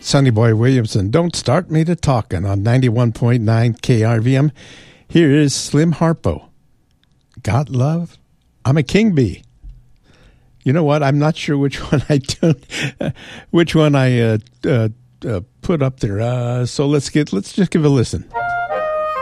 Sonny Boy Williamson. Don't start me to talking on 91.9 KRVM. Here is Slim Harpo. Got love? I'm a king bee. You know what? I'm not sure which one I put up there. So let's just give a listen.